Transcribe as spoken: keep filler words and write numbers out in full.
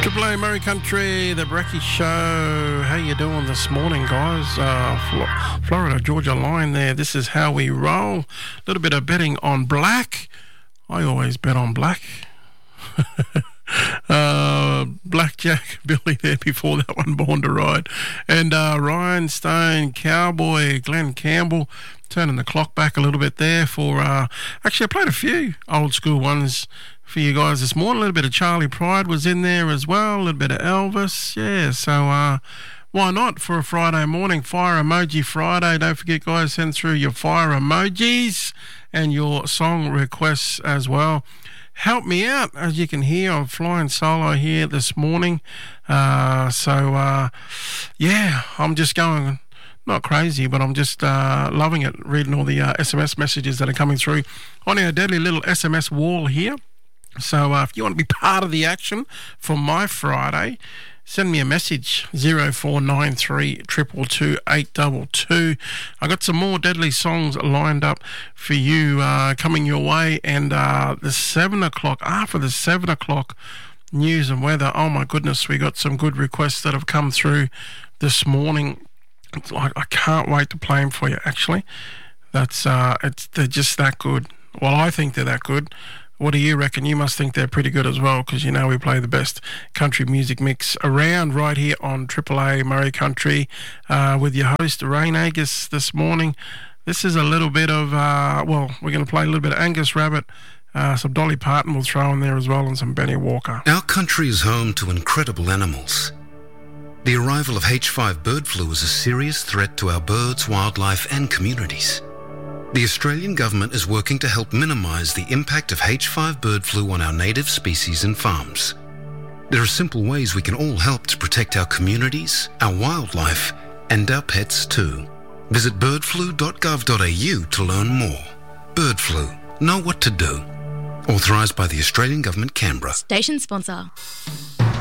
Triple A Murray Country, the Brecky Show. How you doing this morning, guys? Uh, Flo- Florida, Georgia line there. This is how we roll. A little bit of betting on black. I always bet on black. uh, Blackjack Billy there before that one, Born to Ride. And uh, Ryan Stone, Cowboy, Glenn Campbell. Turning the clock back a little bit there for... Uh, actually, I played a few old school ones for you guys this morning. A little bit of Charlie Pride was in there as well. A little bit of Elvis. Yeah, so uh, why not for a Friday morning? Fire Emoji Friday. Don't forget, guys, send through your fire emojis and your song requests as well. Help me out. As you can hear, I'm flying solo here this morning. Uh, so, uh, yeah, I'm just going... Not crazy, but I'm just uh, loving it, reading all the uh, S M S messages that are coming through on our deadly little S M S wall here. So uh, if you want to be part of the action for my Friday, send me a message, zero four nine three, two two two, eight two two. I got some more deadly songs lined up for you uh, coming your way, and uh, the seven o'clock, after the seven o'clock news and weather, oh my goodness, we got some good requests that have come through this morning. It's like, I can't wait to play them for you, actually. That's uh, it's they're just that good. Well, I think they're that good. What do you reckon? You must think they're pretty good as well, because you know we play the best country music mix around right here on Triple A Murray Country uh, with your host, Rain Agus, this morning. This is a little bit of, uh, well, we're going to play a little bit of Angus Rabbit, uh, some Dolly Parton we'll throw in there as well, and some Benny Walker. Our country is home to incredible animals. The arrival of H five bird flu is a serious threat to our birds, wildlife and communities. The Australian government is working to help minimise the impact of H five bird flu on our native species and farms. There are simple ways we can all help to protect our communities, our wildlife and our pets too. Visit bird flu dot gov dot a u to learn more. Bird flu. Know what to do. Authorised by the Australian Government, Canberra. Station sponsor.